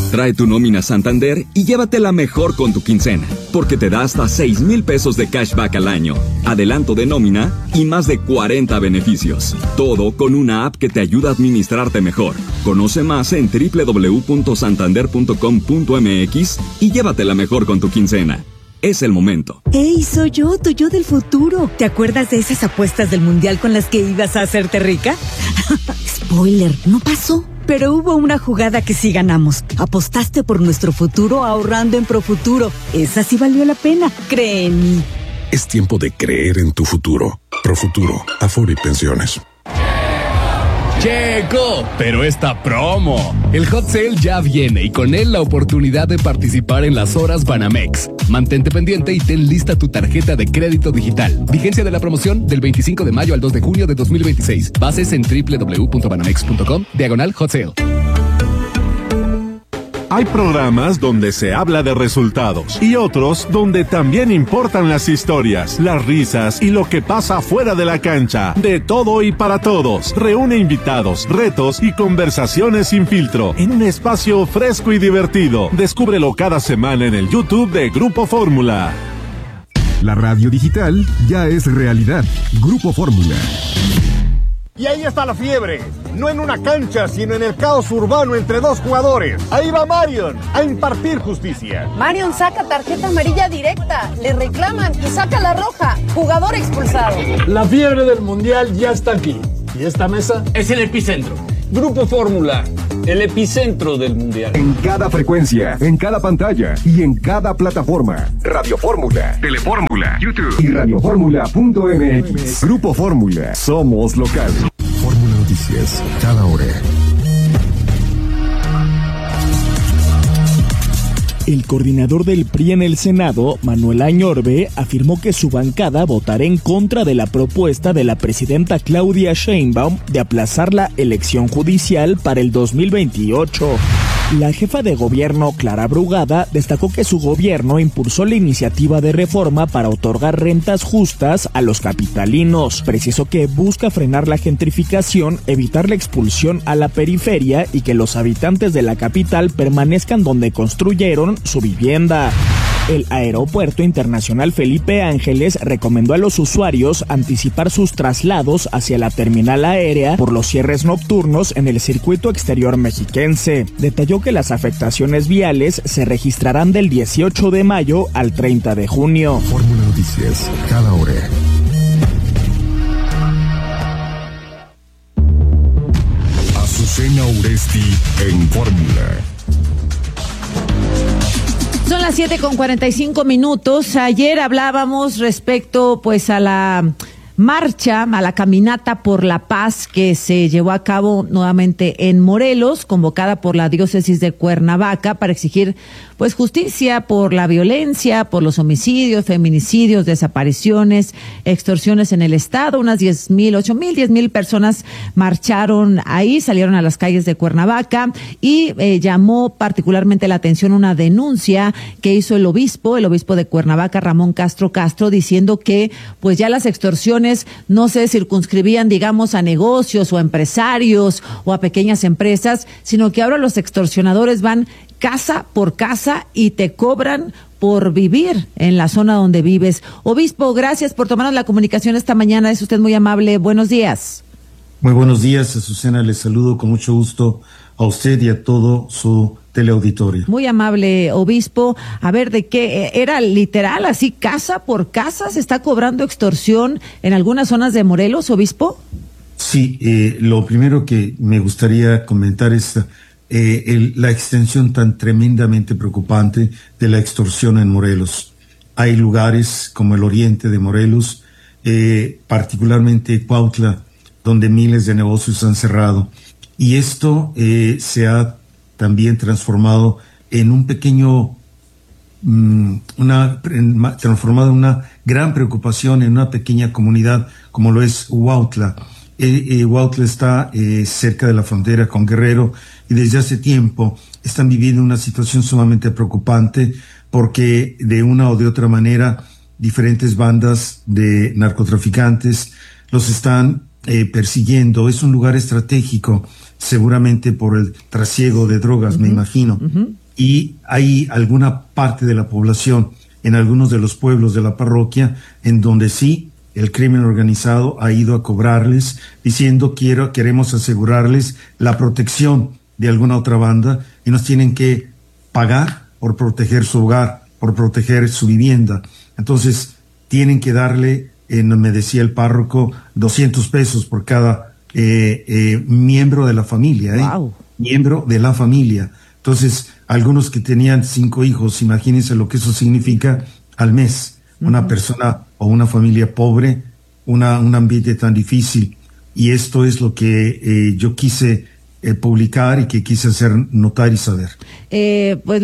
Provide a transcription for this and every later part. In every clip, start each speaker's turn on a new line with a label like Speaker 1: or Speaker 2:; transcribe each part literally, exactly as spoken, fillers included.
Speaker 1: Trae tu nómina Santander y llévatela mejor con tu quincena, porque te da hasta seis mil pesos de cashback al año, adelanto de nómina y más de cuarenta beneficios. Todo con una app que te ayuda a administrarte mejor. Conoce más en doble u doble u doble u punto santander punto com punto m x y llévatela mejor con tu quincena. Es el momento.
Speaker 2: ¡Ey, soy yo, tu yo del futuro! ¿Te acuerdas de esas apuestas del mundial con las que ibas a hacerte rica? Spoiler, no pasó. Pero hubo una jugada que sí ganamos. Apostaste por nuestro futuro ahorrando en Profuturo. Esa sí valió la pena, cree en mí.
Speaker 3: Es tiempo de creer en tu futuro. Profuturo, Afore y Pensiones.
Speaker 4: Llegó, pero esta promo. El Hot Sale ya viene y con él la oportunidad de participar en las horas Banamex. Mantente pendiente y ten lista tu tarjeta de crédito digital. Vigencia de la promoción del veinticinco de mayo al dos de junio de dos mil veintiséis. Bases en doble u doble u doble u punto banamex punto com, diagonal Hot Sale.
Speaker 5: Hay programas donde se habla de resultados y otros donde también importan las historias, las risas y lo que pasa fuera de la cancha. De todo y para todos. Reúne invitados, retos y conversaciones sin filtro en un espacio fresco y divertido. Descúbrelo cada semana en el YouTube de Grupo Fórmula.
Speaker 6: La radio digital ya es realidad. Grupo Fórmula.
Speaker 7: Y ahí está la fiebre, no en una cancha, sino en el caos urbano entre dos jugadores. Ahí va Marion a impartir justicia.
Speaker 8: Marion saca tarjeta amarilla directa, le reclaman y saca la roja, jugador expulsado.
Speaker 9: La fiebre del mundial ya está aquí. ¿Y esta mesa?
Speaker 10: Es el epicentro. Grupo Fórmula, el epicentro del mundial.
Speaker 6: En cada frecuencia, en cada pantalla y en cada plataforma. Radio Fórmula, Telefórmula, YouTube y radioformula punto m x. Grupo Fórmula, somos local.
Speaker 3: Fórmula Noticias, cada hora.
Speaker 11: El coordinador del P R I en el Senado, Manuel Añorbe, afirmó que su bancada votará en contra de la propuesta de la presidenta Claudia Sheinbaum de aplazar la elección judicial para el dos mil veintiocho. La jefa de gobierno, Clara Brugada, destacó que su gobierno impulsó la iniciativa de reforma para otorgar rentas justas a los capitalinos. Precisó que busca frenar la gentrificación, evitar la expulsión a la periferia y que los habitantes de la capital permanezcan donde construyeron su vivienda. El Aeropuerto Internacional Felipe Ángeles recomendó a los usuarios anticipar sus traslados hacia la terminal aérea por los cierres nocturnos en el circuito exterior mexiquense. Detalló que las afectaciones viales se registrarán del dieciocho de mayo al treinta de junio.
Speaker 3: Fórmula Noticias, cada hora. Azucena Uresti en Fórmula.
Speaker 12: Son las siete con cuarenta y cinco minutos. Ayer hablábamos respecto pues a la marcha, a la caminata por la paz que se llevó a cabo nuevamente en Morelos, convocada por la diócesis de Cuernavaca para exigir pues justicia por la violencia, por los homicidios, feminicidios, desapariciones, extorsiones en el estado. Unas diez mil, ocho mil, diez mil personas marcharon ahí, salieron a las calles de Cuernavaca y eh, llamó particularmente la atención una denuncia que hizo el obispo, el obispo de Cuernavaca, Ramón Castro Castro, diciendo que pues ya las extorsiones no se circunscribían, digamos, a negocios o a empresarios o a pequeñas empresas, sino que ahora los extorsionadores van casa por casa y te cobran por vivir en la zona donde vives. Obispo, gracias por tomarnos la comunicación esta mañana. Es usted muy amable. Buenos días.
Speaker 13: Muy buenos días, Azucena. Les saludo con mucho gusto a usted y a todo su teleauditorio.
Speaker 12: Muy amable, obispo. A ver, ¿de qué? ¿Era literal así casa por casa? ¿Se está cobrando extorsión en algunas zonas de Morelos, obispo?
Speaker 13: Sí, eh, lo primero que me gustaría comentar es eh, el, la extensión tan tremendamente preocupante de la extorsión en Morelos. Hay lugares como el oriente de Morelos, eh, particularmente Cuautla, donde miles de negocios han cerrado. Y esto eh, se ha también transformado en un pequeño, um, una transformado en una gran preocupación en una pequeña comunidad como lo es Huautla. Eh, eh, Huautla está eh, cerca de la frontera con Guerrero y desde hace tiempo están viviendo una situación sumamente preocupante porque de una o de otra manera diferentes bandas de narcotraficantes los están eh, persiguiendo. Es un lugar estratégico, seguramente por el trasiego de drogas, uh-huh. me imagino. Uh-huh. Y hay alguna parte de la población, en algunos de los pueblos de la parroquia, en donde sí, el crimen organizado ha ido a cobrarles, diciendo quiero, queremos asegurarles la protección de alguna otra banda, y nos tienen que pagar por proteger su hogar, por proteger su vivienda. Entonces, tienen que darle, eh, me decía el párroco, doscientos pesos por cada eh, eh, miembro de la familia, ¿eh? Wow. Miembro de la familia. Entonces, algunos que tenían cinco hijos, imagínense lo que eso significa al mes. Uh-huh. Una persona o una familia pobre, una, un ambiente tan difícil. Y esto es lo que eh, yo quise eh, publicar y que quise hacer notar y saber.
Speaker 12: Eh, pues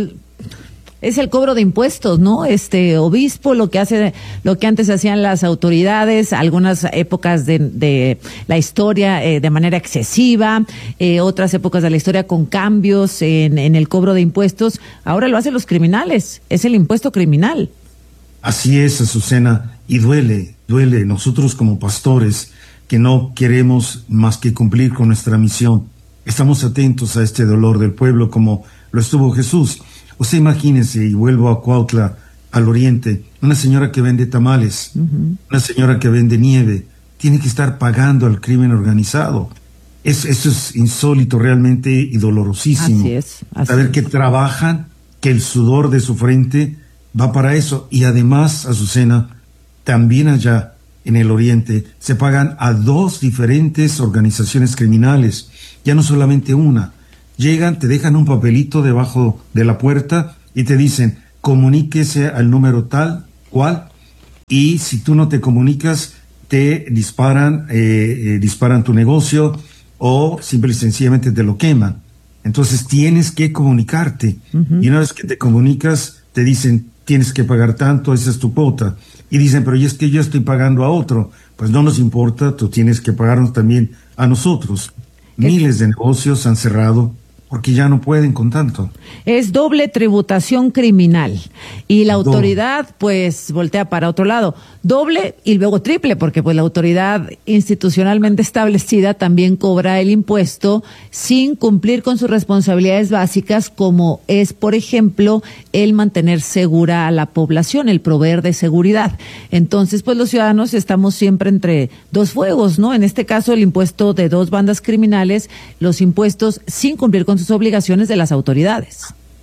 Speaker 12: es el cobro de impuestos, ¿no? Este obispo, lo que hace, lo que antes hacían las autoridades, algunas épocas de, de la historia eh, de manera excesiva, eh, otras épocas de la historia con cambios en, en el cobro de impuestos. Ahora lo hacen los criminales, es el impuesto criminal.
Speaker 13: Así es, Azucena, y duele, duele. Nosotros como pastores que no queremos más que cumplir con nuestra misión, estamos atentos a este dolor del pueblo como lo estuvo Jesús. O sea, imagínense, y vuelvo a Cuautla, al oriente, una señora que vende tamales, uh-huh. una señora que vende nieve, tiene que estar pagando al crimen organizado. Es, eso es insólito realmente y dolorosísimo.
Speaker 12: Así es. Así
Speaker 13: Saber
Speaker 12: es.
Speaker 13: que trabajan, que el sudor de su frente va para eso. Y además, Azucena, también allá en el oriente se pagan a dos diferentes organizaciones criminales, ya no solamente una. Llegan, te dejan un papelito debajo de la puerta y te dicen, comuníquese al número tal, cual, y si tú no te comunicas, te disparan, eh, eh, disparan tu negocio o simple y sencillamente te lo queman. Entonces tienes que comunicarte. Uh-huh. Y una vez que te comunicas, te dicen, tienes que pagar tanto, esa es tu cuota. Y dicen, pero y es que yo estoy pagando a otro. Pues no nos importa, tú tienes que pagarnos también a nosotros. Miles de negocios han cerrado porque ya no pueden con tanto.
Speaker 12: Es doble tributación criminal y la autoridad pues voltea para otro lado. Doble y luego triple, porque pues la autoridad institucionalmente establecida también cobra el impuesto sin cumplir con sus responsabilidades básicas, como es, por ejemplo, el mantener segura a la población, el proveer de seguridad. Entonces, pues los ciudadanos estamos siempre entre dos fuegos, ¿no? En este caso, el impuesto de dos bandas criminales, los impuestos sin cumplir con sus obligaciones de las autoridades.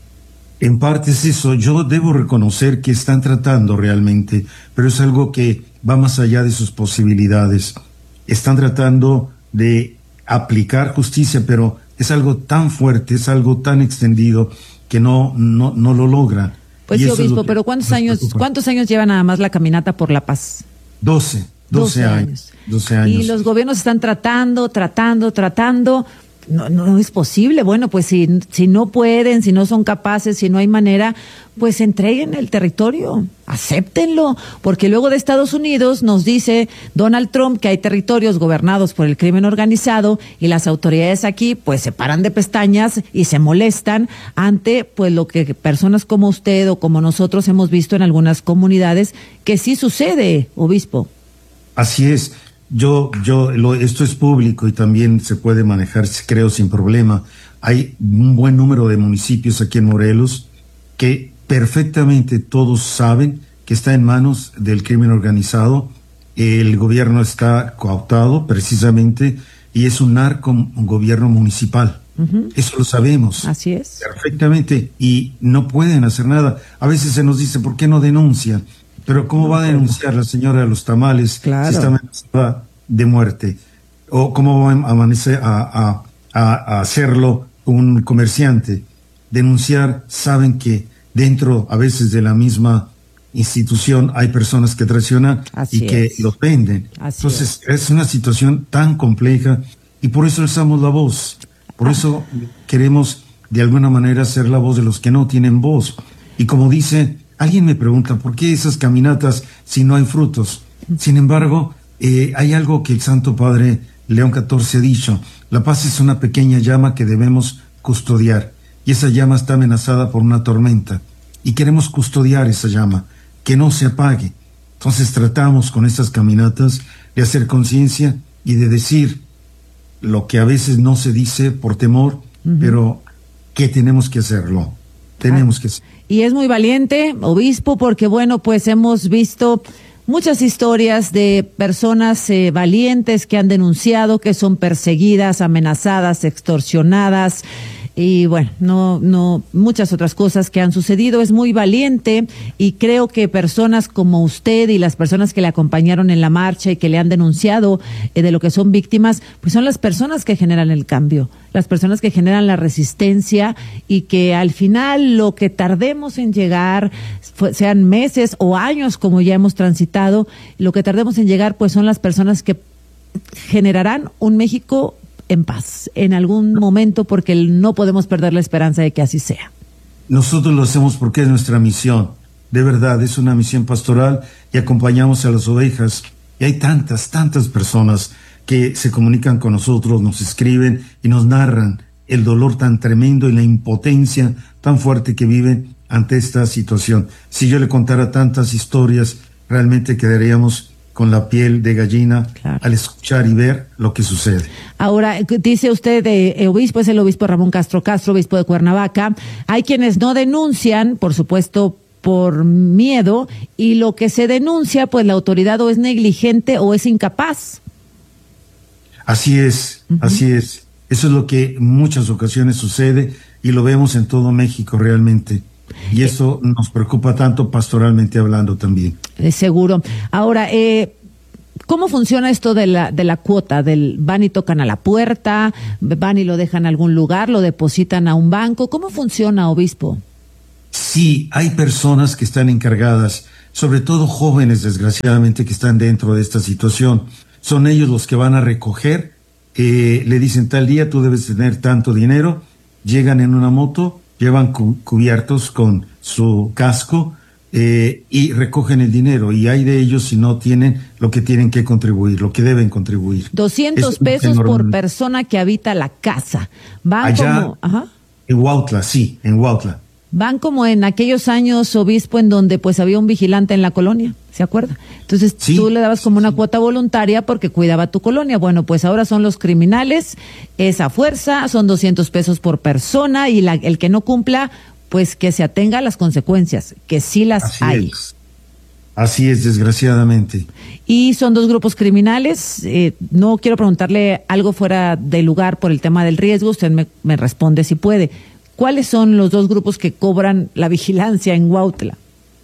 Speaker 13: En parte es eso. Yo debo reconocer que están tratando realmente, pero es algo que va más allá de sus posibilidades. Están tratando de aplicar justicia, pero es algo tan fuerte, es algo tan extendido que no no no lo logran.
Speaker 12: Pues sí, obispo, pero ¿cuántos años cuántos años lleva nada más la caminata por la paz?
Speaker 13: Doce, doce años. doce años.
Speaker 12: Y los gobiernos están tratando, tratando, tratando. No, no es posible. Bueno, pues si, si no pueden, si no son capaces, si no hay manera, pues entreguen el territorio, acéptenlo, porque luego de Estados Unidos nos dice Donald Trump que hay territorios gobernados por el crimen organizado y las autoridades aquí pues se paran de pestañas y se molestan ante pues lo que personas como usted o como nosotros hemos visto en algunas comunidades que sí sucede, obispo.
Speaker 13: Así es. Yo, yo, lo, esto es público y también se puede manejar, creo, sin problema. Hay un buen número de municipios aquí en Morelos que perfectamente todos saben que está en manos del crimen organizado. El gobierno está cooptado precisamente y es un narco un gobierno municipal. Uh-huh. Eso lo sabemos.
Speaker 12: Así es.
Speaker 13: Perfectamente. Y no pueden hacer nada. A veces se nos dice, ¿por qué no denuncian? Pero ¿cómo va a denunciar la señora de los tamales
Speaker 12: claro.
Speaker 13: si está amenazada de muerte? ¿O cómo va a, amanecer, a, a, a hacerlo un comerciante? Denunciar, saben que dentro a veces de la misma institución hay personas que traicionan Así y que es. los venden. Así Entonces es. es una situación tan compleja y por eso alzamos la voz. Por ah. eso queremos de alguna manera ser la voz de los que no tienen voz. Y como dice... Alguien me pregunta, ¿por qué esas caminatas si no hay frutos? Sin embargo, eh, hay algo que el Santo Padre León catorce ha dicho. La paz es una pequeña llama que debemos custodiar. Y esa llama está amenazada por una tormenta. Y queremos custodiar esa llama, que no se apague. Entonces tratamos con estas caminatas de hacer conciencia y de decir lo que a veces no se dice por temor, uh-huh. pero que tenemos que hacerlo, tenemos ah, que hacerlo.
Speaker 12: Y es muy valiente, obispo, porque bueno, pues hemos visto muchas historias de personas eh, valientes que han denunciado que son perseguidas, amenazadas, extorsionadas, y bueno, no, no, muchas otras cosas que han sucedido. Es muy valiente y creo que personas como usted y las personas que le acompañaron en la marcha y que le han denunciado eh, de lo que son víctimas, pues son las personas que generan el cambio, las personas que generan la resistencia, y que al final lo que tardemos en llegar, sean meses o años como ya hemos transitado, lo que tardemos en llegar pues son las personas que generarán un México en paz en algún momento, porque no podemos perder la esperanza de que así sea.
Speaker 13: Nosotros lo hacemos porque es nuestra misión, de verdad, es una misión pastoral, y acompañamos a las ovejas, y hay tantas, tantas personas que se comunican con nosotros, nos escriben y nos narran el dolor tan tremendo y la impotencia tan fuerte que viven ante esta situación. Si yo le contara tantas historias, realmente quedaríamos con la piel de gallina, claro, al escuchar y ver lo que sucede. Ahora, dice usted, eh, obispo, es el obispo Ramón Castro Castro, obispo de Cuernavaca. Hay quienes no denuncian, por supuesto, por miedo, y lo que se denuncia, pues la autoridad o es negligente o es incapaz. Así es, uh-huh. así es. Eso es lo que en muchas ocasiones sucede, y lo vemos en todo México realmente. Y eso nos preocupa tanto pastoralmente hablando también. Eh, seguro. Ahora, eh, ¿cómo funciona esto de la de la cuota? Del van y tocan a la puerta, van y lo dejan a algún lugar, lo depositan a un banco. ¿Cómo funciona, obispo? Sí, hay personas que están encargadas, sobre todo jóvenes, desgraciadamente, que están dentro de esta situación. Son ellos los que van a recoger, eh, le dicen tal día tú debes tener tanto dinero, llegan en una moto, llevan cu- cubiertos con su casco eh, y recogen el dinero, y hay de ellos si no tienen lo que tienen que contribuir, lo que deben contribuir. doscientos pesos por persona que habita la casa. Van allá, como, ajá. En Huautla, sí, en Huautla. Van como en aquellos años, obispo, en donde pues había un vigilante en la colonia, ¿se acuerda? Entonces sí, tú le dabas como una cuota voluntaria porque cuidaba tu colonia. Bueno, pues ahora son los criminales, esa fuerza, son doscientos pesos por persona, y la, el que no cumpla, pues que se atenga a las consecuencias, que sí las Así hay. Es. Así es, desgraciadamente. Y son dos grupos criminales. Eh, no quiero preguntarle algo fuera de lugar por el tema del riesgo, usted me, me responde si puede. ¿Cuáles son los dos grupos que cobran la vigilancia en Huautla?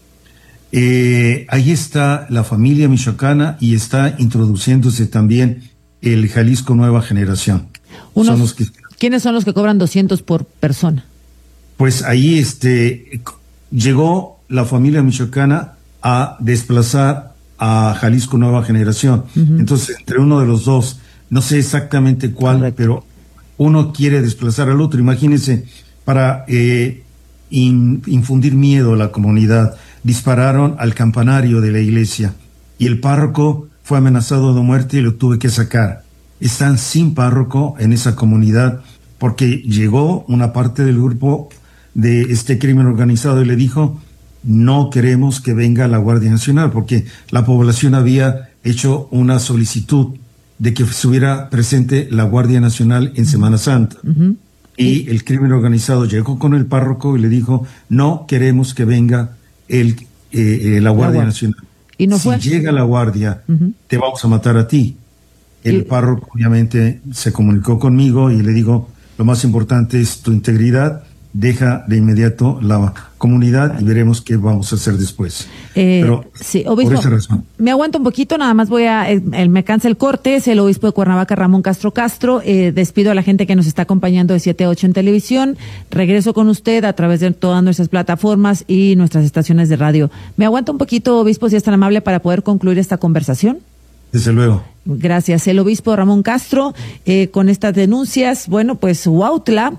Speaker 13: Eh, ahí está la familia michoacana, y está introduciéndose también el Jalisco Nueva Generación. Unos, son los que, ¿quiénes son los que cobran doscientos por persona? Pues ahí este, llegó la familia michoacana a desplazar a Jalisco Nueva Generación. Uh-huh. Entonces, entre uno de los dos, no sé exactamente cuál, correcto, pero uno quiere desplazar al otro. Imagínense, para eh, in, infundir miedo a la comunidad, dispararon al campanario de la iglesia, y el párroco fue amenazado de muerte y lo tuve que sacar. Están sin párroco en esa comunidad porque llegó una parte del grupo de este crimen organizado y le dijo: no queremos que venga la Guardia Nacional, porque la población había hecho una solicitud de que estuviera presente la Guardia Nacional en Semana Santa. Uh-huh. Y el crimen organizado llegó con el párroco y le dijo: no queremos que venga el, eh, eh, la Guardia la Nacional. ¿Y no fue? Si llega la Guardia, uh-huh, te vamos a matar a ti. El y... párroco obviamente se comunicó conmigo y le digo: lo más importante es tu integridad, deja de inmediato la comunidad y veremos qué vamos a hacer después. Eh, Pero sí, obispo, por esa razón. Me aguanto un poquito, nada más voy a, eh, me cansa el corte, es el obispo de Cuernavaca, Ramón Castro Castro. Eh, despido a la gente que nos está acompañando de siete a ocho en televisión. Regreso con usted a través de todas nuestras plataformas y nuestras estaciones de radio. Me aguanto un poquito, obispo, si es tan amable, para poder concluir esta conversación. Desde luego. Gracias. El obispo Ramón Castro, eh, con estas denuncias, bueno, pues Huautla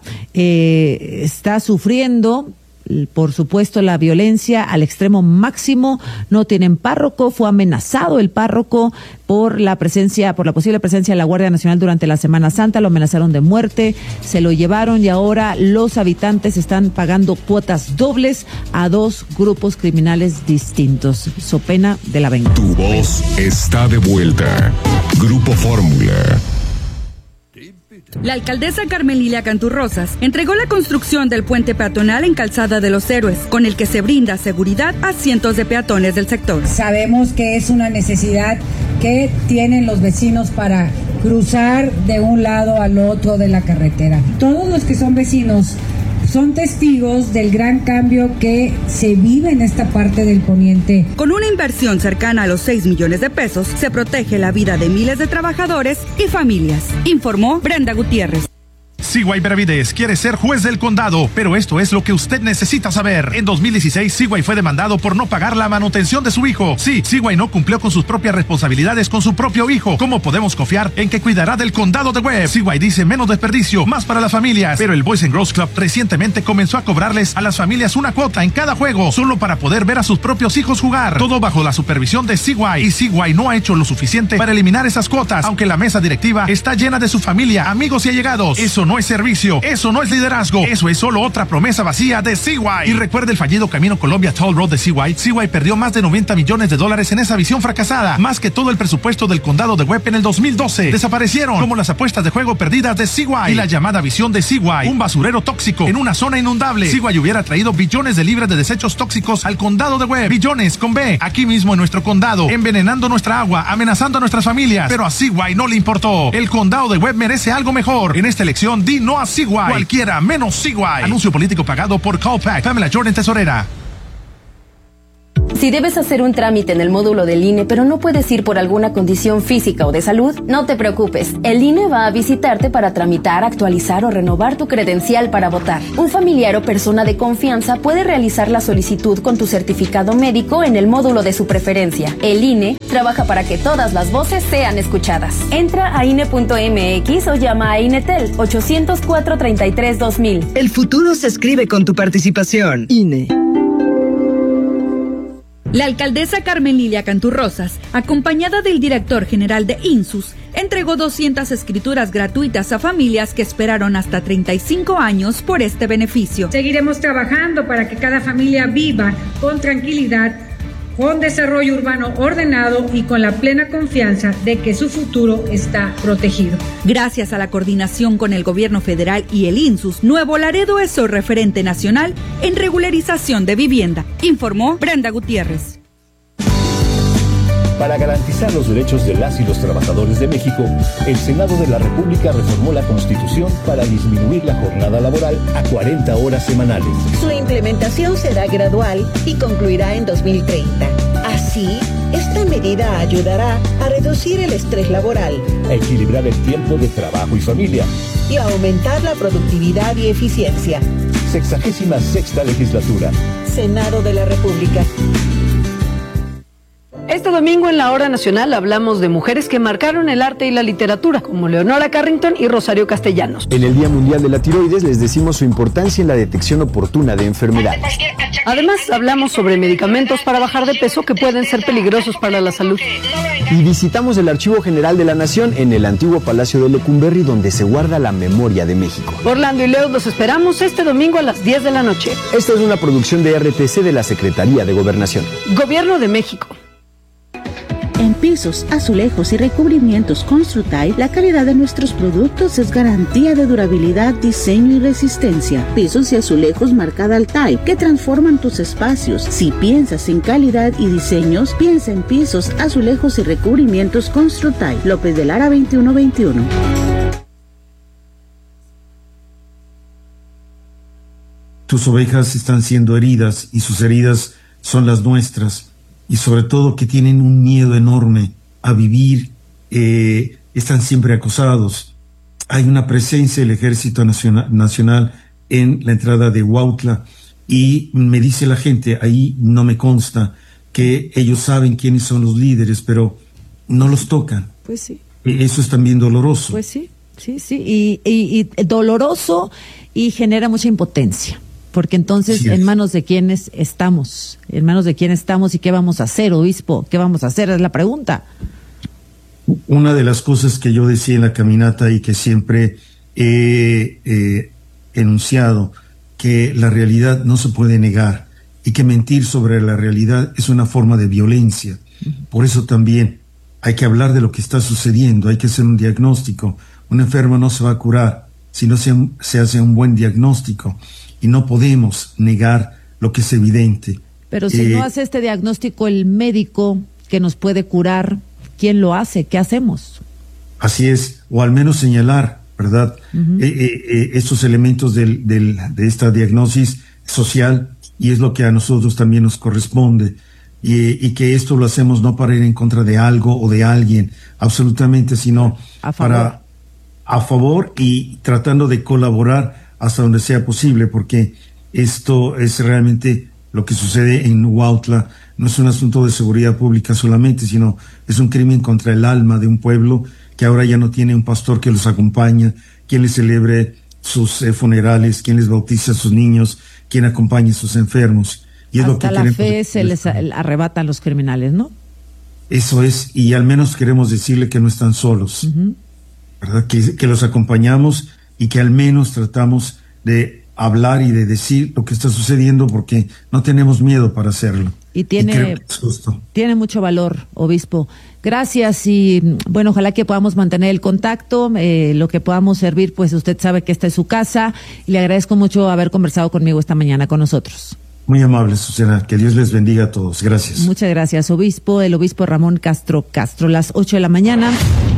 Speaker 13: eh, está sufriendo, por supuesto, la violencia al extremo máximo. No tienen párroco, fue amenazado el párroco por la presencia, por la posible presencia de la Guardia Nacional durante la Semana Santa, lo amenazaron de muerte, se lo llevaron, y ahora los habitantes están pagando cuotas dobles a dos grupos criminales distintos, so pena de la venganza.
Speaker 3: Tu voz está de vuelta. Grupo Fórmula.
Speaker 14: La alcaldesa Carmen Lilia Canturrosas entregó la construcción del puente peatonal en Calzada de los Héroes, con el que se brinda seguridad a cientos de peatones del sector.
Speaker 15: Sabemos que es una necesidad que tienen los vecinos para cruzar de un lado al otro de la carretera. Todos los que son vecinos son testigos del gran cambio que se vive en esta parte del poniente.
Speaker 14: Con una inversión cercana a los seis millones de pesos, se protege la vida de miles de trabajadores y familias, informó Brenda Gutiérrez.
Speaker 16: Seaway Benavides quiere ser juez del condado, pero esto es lo que usted necesita saber. En dos mil dieciséis, Seaway fue demandado por no pagar la manutención de su hijo. Sí, Seaway no cumplió con sus propias responsabilidades con su propio hijo. ¿Cómo podemos confiar en que cuidará del condado de Webb? Seaway dice menos desperdicio, más para las familias. Pero el Boys and Girls Club recientemente comenzó a cobrarles a las familias una cuota en cada juego, solo para poder ver a sus propios hijos jugar. Todo bajo la supervisión de Seaway. Y Seaway no ha hecho lo suficiente para eliminar esas cuotas, aunque la mesa directiva está llena de su familia, amigos y allegados. Eso no es servicio, eso no es liderazgo, eso es solo otra promesa vacía de Seaway. Y recuerde el fallido Camino Colombia Toll Road de Seaway. Seaway perdió más de noventa millones de dólares en esa visión fracasada, más que todo el presupuesto del condado de Webb en el dos mil doce. Desaparecieron como las apuestas de juego perdidas de Seaway y la llamada visión de Seaway, un basurero tóxico en una zona inundable. Seaway hubiera traído billones de libras de desechos tóxicos al condado de Webb, billones con B, aquí mismo en nuestro condado, envenenando nuestra agua, amenazando a nuestras familias, pero a Seaway no le importó. El condado de Webb merece algo mejor. En esta elección, di no a Seaway. Cualquiera menos Seaway. Anuncio político pagado por Callpack. Pamela Jordan, tesorera.
Speaker 17: Si debes hacer un trámite en el módulo del I N E, pero no puedes ir por alguna condición física o de salud, no te preocupes. El I N E va a visitarte para tramitar, actualizar o renovar tu credencial para votar. Un familiar o persona de confianza puede realizar la solicitud con tu certificado médico en el módulo de su preferencia. El I N E trabaja para que todas las voces sean escuchadas. Entra a I N E punto M X o llama a INETEL ochocientos cuatro, treinta y tres, dos mil.
Speaker 18: El futuro se escribe con tu participación. I N E.
Speaker 14: La alcaldesa Carmen Lilia Canturrosas, acompañada del director general de INSUS, entregó doscientas escrituras gratuitas a familias que esperaron hasta treinta y cinco años por este beneficio.
Speaker 15: Seguiremos trabajando para que cada familia viva con tranquilidad, con desarrollo urbano ordenado y con la plena confianza de que su futuro está protegido.
Speaker 14: Gracias a la coordinación con el gobierno federal y el INSUS, Nuevo Laredo es hoy referente nacional en regularización de vivienda, informó Brenda Gutiérrez.
Speaker 19: Para garantizar los derechos de las y los trabajadores de México, el Senado de la República reformó la Constitución para disminuir la jornada laboral a cuarenta horas semanales.
Speaker 20: Su implementación será gradual y concluirá en dos mil treinta. Así, esta medida ayudará a reducir el estrés laboral,
Speaker 19: a equilibrar el tiempo de trabajo y familia
Speaker 20: y a aumentar la productividad y eficiencia.
Speaker 19: Sexagésima sexta legislatura.
Speaker 20: Senado de la República.
Speaker 21: Este domingo en la Hora Nacional hablamos de mujeres que marcaron el arte y la literatura, como Leonora Carrington y Rosario Castellanos.
Speaker 22: En el Día Mundial de la Tiroides les decimos su importancia en la detección oportuna de enfermedades.
Speaker 21: Además, hablamos sobre medicamentos para bajar de peso que pueden ser peligrosos para la salud.
Speaker 22: Y visitamos el Archivo General de la Nación en el antiguo Palacio de Lecumberri, donde se guarda la memoria de México.
Speaker 21: Orlando y Leo los esperamos este domingo a las diez de la noche.
Speaker 22: Esta es una producción de R T C de la Secretaría de Gobernación.
Speaker 21: Gobierno de México.
Speaker 23: En pisos, azulejos y recubrimientos Construtile, la calidad de nuestros productos es garantía de durabilidad, diseño y resistencia. Pisos y azulejos marca Daltile, que transforman tus espacios. Si piensas en calidad y diseños, piensa en pisos, azulejos y recubrimientos Construtile. López de Lara veintiuno veintiuno.
Speaker 13: Tus ovejas están siendo heridas y sus heridas son las nuestras. Y sobre todo que tienen un miedo enorme a vivir, eh, están siempre acosados. Hay una presencia del Ejército Nacional, Nacional en la entrada de Huautla y me dice la gente, ahí no me consta que ellos saben quiénes son los líderes, pero no los tocan.
Speaker 12: Pues sí.
Speaker 13: Eso es también doloroso.
Speaker 12: Pues sí, sí, sí, y, y, y doloroso y genera mucha impotencia. Porque entonces, sí, ¿en manos de quiénes estamos? ¿En manos de quién estamos y qué vamos a hacer, obispo? ¿Qué vamos a hacer? Es la pregunta.
Speaker 13: Una de las cosas que yo decía en la caminata y que siempre he eh, enunciado, que la realidad no se puede negar y que mentir sobre la realidad es una forma de violencia. Uh-huh. Por eso también hay que hablar de lo que está sucediendo, hay que hacer un diagnóstico. Un enfermo no se va a curar si no se, se hace un buen diagnóstico, y no podemos negar lo que es evidente.
Speaker 12: Pero si eh, no hace este diagnóstico el médico que nos puede curar, ¿quién lo hace? ¿Qué hacemos?
Speaker 13: Así es, o al menos señalar, ¿verdad? Uh-huh. eh, eh, eh, estos elementos del, del, de esta diagnosis social, y es lo que a nosotros también nos corresponde. Y, y que esto lo hacemos no para ir en contra de algo o de alguien, absolutamente, sino
Speaker 12: a favor.
Speaker 13: para a favor y tratando de colaborar hasta donde sea posible, porque esto es realmente lo que sucede en Huautla. No es un asunto de seguridad pública solamente, sino es un crimen contra el alma de un pueblo que ahora ya no tiene un pastor que los acompaña, quien les celebre sus eh, funerales, quien les bautiza a sus niños, quien acompañe a sus enfermos. Y es
Speaker 12: hasta
Speaker 13: lo que
Speaker 12: la
Speaker 13: queremos,
Speaker 12: fe se les arrebatan los criminales, ¿no?
Speaker 13: Eso es, y al menos queremos decirle que no están solos, uh-huh. ¿verdad? Que, que los acompañamos y que al menos tratamos de hablar y de decir lo que está sucediendo, porque no tenemos miedo para hacerlo.
Speaker 12: Y tiene,
Speaker 13: y
Speaker 12: tiene mucho valor, obispo. Gracias, y bueno, ojalá que podamos mantener el contacto, eh, lo que podamos servir, pues usted sabe que esta es su casa, y le agradezco mucho haber conversado conmigo esta mañana con nosotros.
Speaker 13: Muy amable, Susana. Que Dios les bendiga a todos. Gracias.
Speaker 12: Muchas gracias, obispo. El obispo Ramón Castro Castro. Las ocho de la mañana.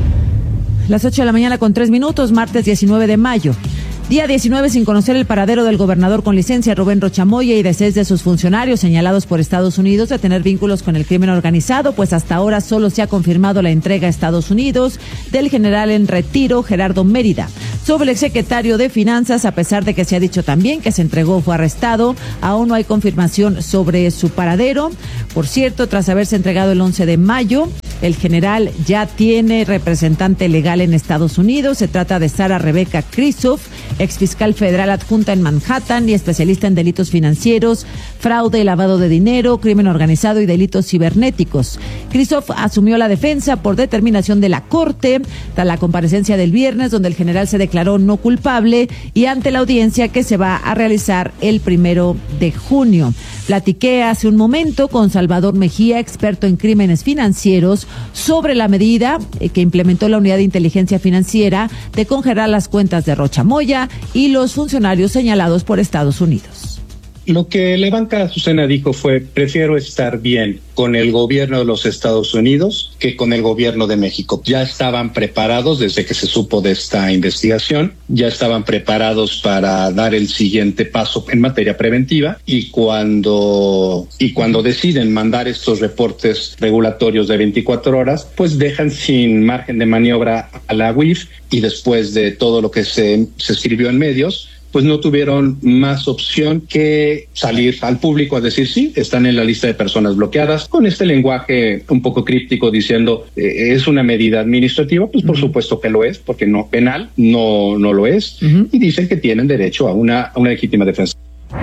Speaker 12: Las ocho de la mañana con tres minutos, martes diecinueve de mayo. Día diecinueve sin conocer el paradero del gobernador con licencia Rubén Rocha Moya y de seis de sus funcionarios señalados por Estados Unidos de tener vínculos con el crimen organizado, pues hasta ahora solo se ha confirmado la entrega a Estados Unidos del general en retiro Gerardo Mérida. Sobre el exsecretario de Finanzas, a pesar de que se ha dicho también que se entregó o fue arrestado, aún no hay confirmación sobre su paradero. Por cierto, tras haberse entregado el once de mayo, el general ya tiene representante legal en Estados Unidos. Se trata de Sara Rebeca Krisoff, exfiscal federal adjunta en Manhattan y especialista en delitos financieros, fraude, lavado de dinero, crimen organizado y delitos cibernéticos. Krisoff asumió la defensa por determinación de la Corte tras la comparecencia del viernes, donde el general se declaró no culpable, y ante la audiencia que se va a realizar el primero de junio. Platiqué hace un momento con Salvador Mejía, experto en crímenes financieros, sobre la medida que implementó la Unidad de Inteligencia Financiera de congelar las cuentas de Rocha Moya y los funcionarios señalados por Estados Unidos.
Speaker 1: Lo que la banca Azucena dijo fue: prefiero estar bien con el gobierno de los Estados Unidos que con el gobierno de México. Ya estaban preparados desde que se supo de esta investigación, ya estaban preparados para dar el siguiente paso en materia preventiva, y cuando y cuando deciden mandar estos reportes regulatorios de veinticuatro horas, pues dejan sin margen de maniobra a la U I F, y después de todo lo que se, se escribió en medios, pues no tuvieron más opción que salir al público a decir sí, están en la lista de personas bloqueadas, con este lenguaje un poco críptico diciendo eh, es una medida administrativa. Pues por uh-huh. supuesto que lo es, porque no penal, no, no lo es, uh-huh. y dicen que tienen derecho a una, a una legítima defensa.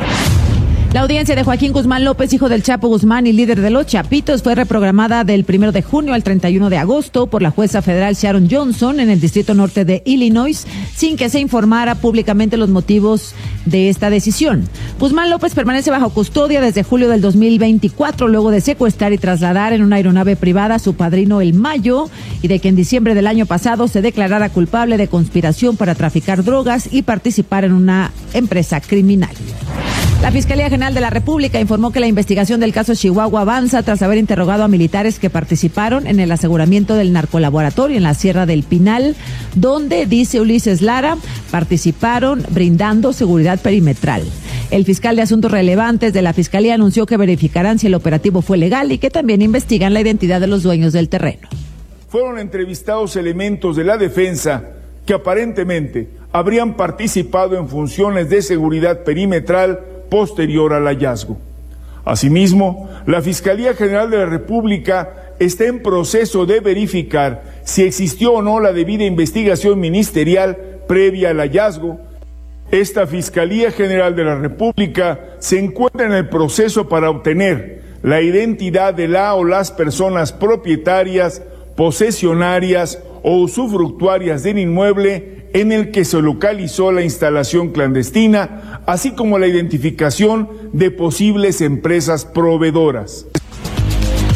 Speaker 12: La audiencia de Joaquín Guzmán López, hijo del Chapo Guzmán y líder de los Chapitos, fue reprogramada del primero de junio al treinta y uno de agosto por la jueza federal Sharon Johnson en el Distrito Norte de Illinois, sin que se informara públicamente los motivos de esta decisión. Guzmán López permanece bajo custodia desde julio del dos mil veinticuatro, luego de secuestrar y trasladar en una aeronave privada a su padrino El Mayo, y de que en diciembre del año pasado se declarara culpable de conspiración para traficar drogas y participar en una empresa criminal. La Fiscalía General de la República informó que la investigación del caso Chihuahua avanza tras haber interrogado a militares que participaron en el aseguramiento del narcolaboratorio en la Sierra del Pinal, donde, dice Ulises Lara, participaron brindando seguridad perimetral. El fiscal de Asuntos Relevantes de la Fiscalía anunció que verificarán si el operativo fue legal y que también investigan la identidad de los dueños del terreno.
Speaker 2: Fueron entrevistados elementos de la defensa que aparentemente habrían participado en funciones de seguridad perimetral posterior al hallazgo. Asimismo, la Fiscalía General de la República está en proceso de verificar si existió o no la debida investigación ministerial previa al hallazgo. Esta Fiscalía General de la República se encuentra en el proceso para obtener la identidad de la o las personas propietarias, posesionarias o usufructuarias del inmueble en el que se localizó la instalación clandestina, así como la identificación de posibles empresas proveedoras.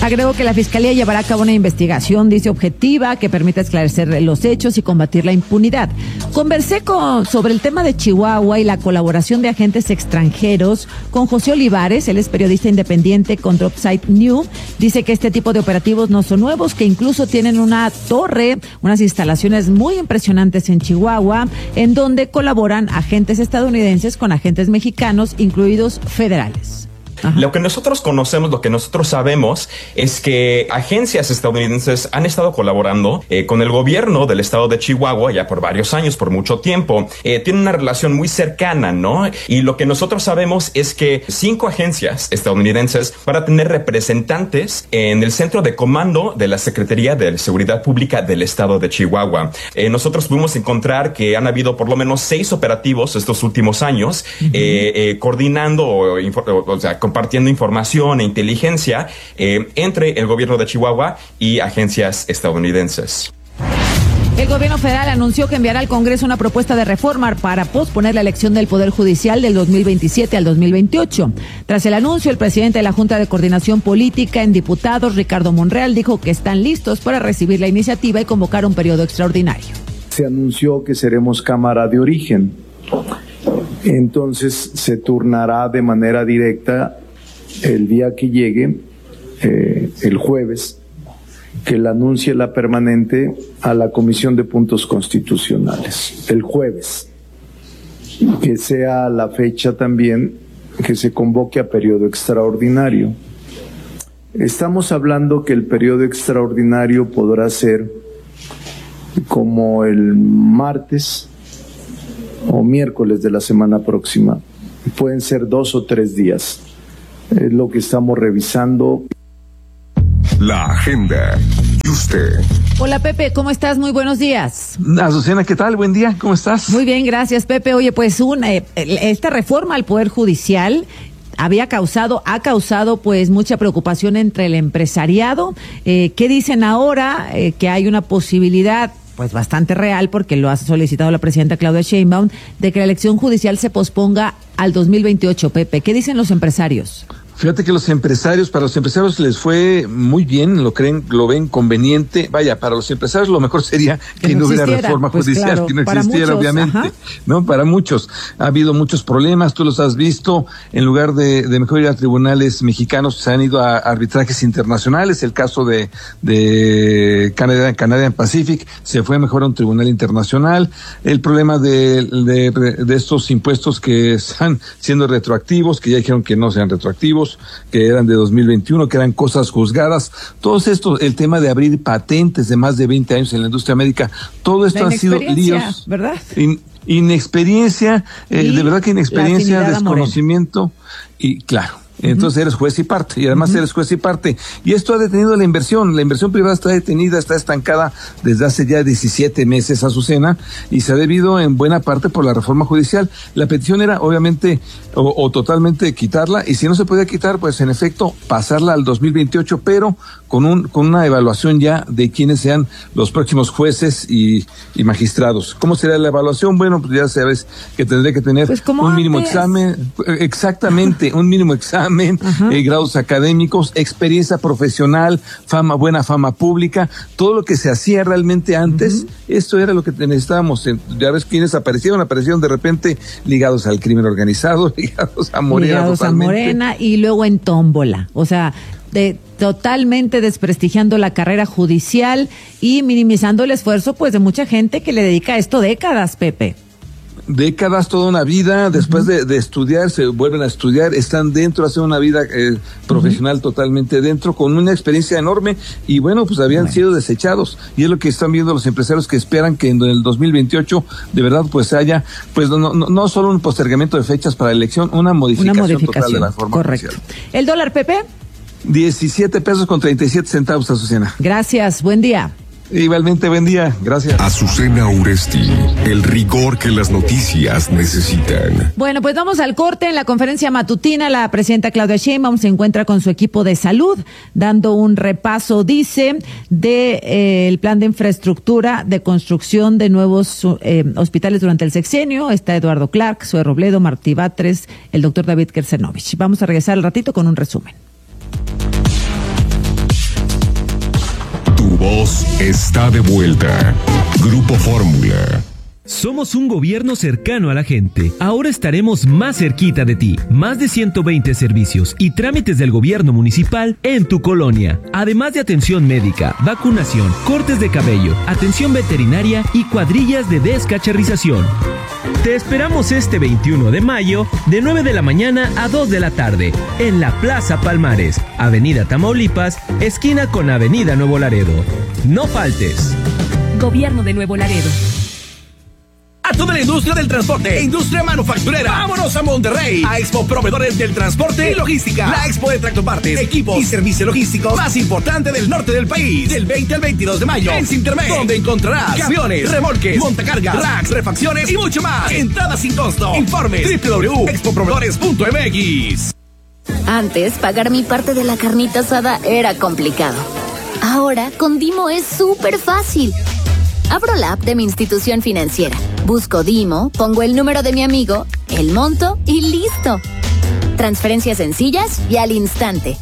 Speaker 12: Agregó que la Fiscalía llevará a cabo una investigación, dice, objetiva, que permita esclarecer los hechos y combatir la impunidad. Conversé con, sobre el tema de Chihuahua y la colaboración de agentes extranjeros con José Olivares, él es periodista independiente con Dropsite New. Dice que este tipo de operativos no son nuevos, que incluso tienen una torre, unas instalaciones muy impresionantes en Chihuahua, en donde colaboran agentes estadounidenses con agentes mexicanos, incluidos federales. Ajá.
Speaker 4: Lo que nosotros conocemos, lo que nosotros sabemos es que agencias estadounidenses han estado colaborando eh, con el gobierno del estado de Chihuahua ya por varios años, por mucho tiempo. Eh, tienen una relación muy cercana, ¿no? Y lo que nosotros sabemos es que cinco agencias estadounidenses van a tener representantes en el centro de comando de la Secretaría de Seguridad Pública del estado de Chihuahua. Eh, nosotros pudimos encontrar que han habido por lo menos seis operativos estos últimos años, uh-huh. eh, eh, coordinando o, o, o sea, compartiendo información e inteligencia eh, entre el gobierno de Chihuahua y agencias estadounidenses.
Speaker 12: El gobierno federal anunció que enviará al Congreso una propuesta de reforma para posponer la elección del Poder Judicial del dos mil veintisiete al dos mil veintiocho. Tras el anuncio, el presidente de la Junta de Coordinación Política en Diputados, Ricardo Monreal, dijo que están listos para recibir la iniciativa y convocar un periodo extraordinario.
Speaker 5: Se anunció que seremos Cámara de Origen. Entonces se turnará de manera directa el día que llegue, eh, el jueves, que la anuncie la permanente a la Comisión de Puntos Constitucionales. El jueves, que sea la fecha también que se convoque a periodo extraordinario. Estamos hablando que el periodo extraordinario podrá ser como el martes o miércoles de la semana próxima. Pueden ser dos o tres días. Es lo que estamos revisando.
Speaker 6: La agenda. ¿Y usted?
Speaker 12: Hola, Pepe, ¿cómo estás? Muy buenos días.
Speaker 7: Azucena, ¿qué tal? Buen día, ¿cómo estás?
Speaker 12: Muy bien, gracias, Pepe. Oye, pues un, eh, esta reforma al Poder Judicial había causado, ha causado pues mucha preocupación entre el empresariado. Eh, ¿Qué dicen ahora? Eh, que hay una posibilidad pues bastante real, porque lo ha solicitado la presidenta Claudia Sheinbaum, de que la elección judicial se posponga al dos mil veintiocho, Pepe. ¿Qué dicen los empresarios?
Speaker 7: Fíjate que los empresarios, para los empresarios les fue muy bien, lo creen, lo ven conveniente. Vaya, para los empresarios lo mejor sería que, que no, no hubiera reforma pues judicial, claro, que no existiera, muchos, obviamente, ajá. ¿no? Para muchos. Ha habido muchos problemas, tú los has visto. En lugar de, de mejor ir a tribunales mexicanos, se han ido a arbitrajes internacionales. El caso de, de Canadian, Canadian Pacific se fue mejor a un tribunal internacional. El problema de, de, de estos impuestos que están siendo retroactivos, que ya dijeron que no sean retroactivos, que eran de dos mil veintiuno, que eran cosas juzgadas. Todos estos, el tema de abrir patentes de más de veinte años en la industria médica, todo esto han sido líos.
Speaker 12: ¿Verdad?
Speaker 7: In, inexperiencia, eh, de verdad que inexperiencia, desconocimiento y claro. Entonces uh-huh. eres juez y parte, y además uh-huh. eres juez y parte. Y esto ha detenido la inversión. La inversión privada está detenida, está estancada desde hace ya diecisiete meses, Azucena, y se ha debido en buena parte por la reforma judicial. La petición era, obviamente, o, o totalmente quitarla, y si no se podía quitar, pues en efecto, pasarla al dos mil veintiocho, pero con un con una evaluación ya de quiénes sean los próximos jueces y, y magistrados. ¿Cómo será la evaluación? Bueno, pues ya sabes que tendré que tener pues un mínimo antes. examen, exactamente, un mínimo examen. Eh, grados académicos, experiencia profesional, fama, buena fama pública, todo lo que se hacía realmente antes, uh-huh. esto era lo que necesitábamos. Ya ves quiénes aparecieron, aparecieron de repente ligados al crimen organizado, ligados a Morena.
Speaker 12: Ligados totalmente. a Morena y luego en tómbola, o sea, de totalmente desprestigiando la carrera judicial y minimizando el esfuerzo pues de mucha gente que le dedica a esto décadas, Pepe.
Speaker 7: Décadas, toda una vida, después uh-huh. de, de estudiar, se vuelven a estudiar, están dentro, hacen una vida eh, profesional uh-huh. totalmente dentro, con una experiencia enorme, y bueno, pues habían bueno. sido desechados, y es lo que están viendo los empresarios, que esperan que en el dos mil veintiocho, de verdad, pues haya, pues no, no, no solo un postergamiento de fechas para la elección, una modificación, una modificación total de la forma
Speaker 12: correcto.
Speaker 7: Judicial.
Speaker 12: ¿El dólar, Pepe?
Speaker 7: diecisiete pesos con treinta y siete centavos, Azucena.
Speaker 12: Gracias, buen día.
Speaker 7: Igualmente, buen día. Gracias.
Speaker 6: Azucena Uresti, el rigor que las noticias necesitan.
Speaker 12: Bueno, pues vamos al corte. En la conferencia matutina, la presidenta Claudia Sheinbaum se encuentra con su equipo de salud, dando un repaso, dice, de eh, el plan de infraestructura de construcción de nuevos eh, hospitales durante el sexenio. Está Eduardo Clark, Zoe Robledo, Martí Batres, el doctor David Kersenovich. Vamos a regresar al ratito con un resumen.
Speaker 3: voz está de vuelta. Grupo Fórmula.
Speaker 8: Somos un gobierno cercano a la gente. Ahora estaremos más cerquita de ti. Más de ciento veinte servicios y trámites del gobierno municipal en tu colonia. Además de atención médica, vacunación, cortes de cabello, atención veterinaria y cuadrillas de descacharrización. Te esperamos este veintiuno de mayo de nueve de la mañana a dos de la tarde en la Plaza Palmares, Avenida Tamaulipas, esquina con Avenida Nuevo Laredo. No faltes.
Speaker 9: Gobierno de Nuevo Laredo.
Speaker 10: A toda la industria del transporte e industria manufacturera, vámonos a Monterrey, a Expo Proveedores del Transporte y Logística, la expo de tractopartes, equipos y servicio logístico más importante del norte del país, del veinte al veintidós de mayo, en Sintermex, donde encontrarás camiones, remolques, montacargas, racks, refacciones y mucho más. Entrada sin costo. Informe doble u doble u doble u punto expo proveedores punto m x.
Speaker 24: Antes, pagar mi parte de la carnita asada era complicado. Ahora, con Dimo es súper fácil. Abro la app de mi institución financiera, busco Dimo, pongo el número de mi amigo, el monto y listo. Transferencias sencillas y al instante.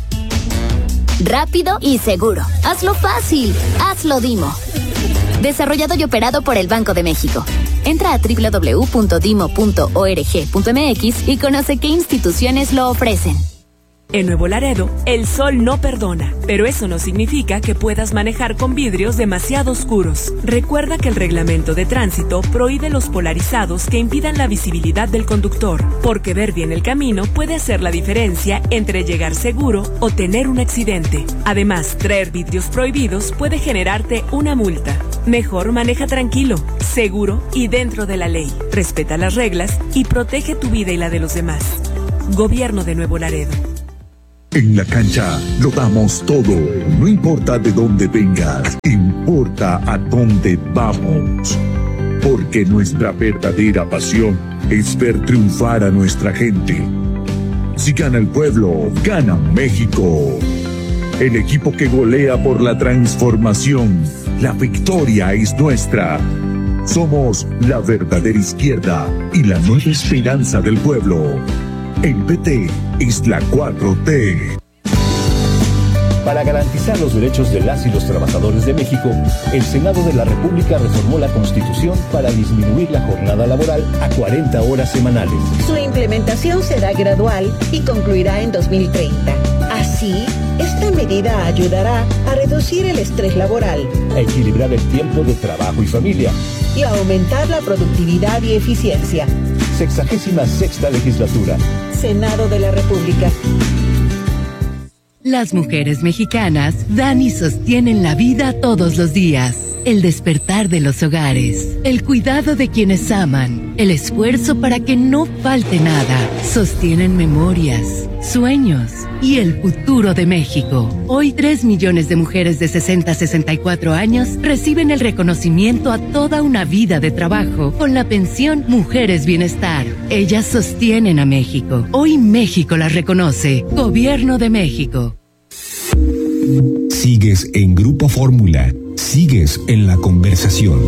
Speaker 24: Rápido y seguro. Hazlo fácil. Hazlo Dimo. Desarrollado y operado por el Banco de México. Entra a doble u doble u doble u punto dimo punto org punto m x y conoce qué instituciones lo ofrecen.
Speaker 9: En Nuevo Laredo, el sol no perdona, pero eso no significa que puedas manejar con vidrios demasiado oscuros. Recuerda que el reglamento de tránsito prohíbe los polarizados que impidan la visibilidad del conductor, porque ver bien el camino puede hacer la diferencia entre llegar seguro o tener un accidente. Además, traer vidrios prohibidos puede generarte una multa. Mejor maneja tranquilo, seguro y dentro de la ley. Respeta las reglas y protege tu vida y la de los demás. Gobierno de Nuevo Laredo.
Speaker 25: En la cancha lo damos todo, no importa de dónde vengas, importa a dónde vamos. Porque nuestra verdadera pasión es ver triunfar a nuestra gente. Si gana el pueblo, gana México. El equipo que golea por la transformación, la victoria es nuestra. Somos la verdadera izquierda y la nueva esperanza del pueblo. El P T es la cuatro T.
Speaker 19: Para garantizar los derechos de las y los trabajadores de México, el Senado de la República reformó la Constitución para disminuir la jornada laboral a cuarenta horas semanales.
Speaker 20: Su implementación será gradual y concluirá en dos mil treinta. Así, esta medida ayudará a reducir el estrés laboral,
Speaker 19: a equilibrar el tiempo de trabajo y familia
Speaker 20: y a aumentar la productividad y eficiencia.
Speaker 19: Sexagésima sexta legislatura.
Speaker 20: Senado de la República.
Speaker 26: Las mujeres mexicanas dan y sostienen la vida todos los días. El despertar de los hogares, el cuidado de quienes aman, el esfuerzo para que no falte nada. Sostienen memorias, sueños y el futuro de México. Hoy tres millones de mujeres de sesenta a sesenta y cuatro años reciben el reconocimiento a toda una vida de trabajo con la pensión Mujeres Bienestar. Ellas sostienen a México. Hoy México las reconoce. Gobierno de México.
Speaker 3: Sigues en Grupo Fórmula. Sigues en la conversación.